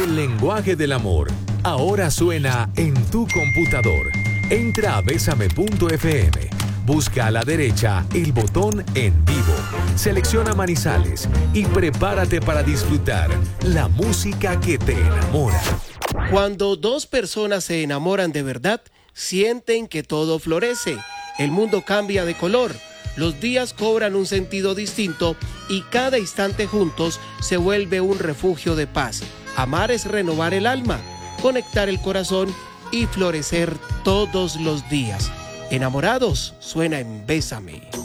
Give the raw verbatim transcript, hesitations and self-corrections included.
El lenguaje del amor ahora suena en tu computador. Entra a bésame punto efe eme. Busca a la derecha el botón En Vivo. Selecciona Manizales y prepárate para disfrutar la música que te enamora. Cuando dos personas se enamoran de verdad, sienten que todo florece. El mundo cambia de color. Los días cobran un sentido distinto y cada instante juntos se vuelve un refugio de paz. Amar es renovar el alma, conectar el corazón y florecer todos los días. Enamorados suena en Bésame.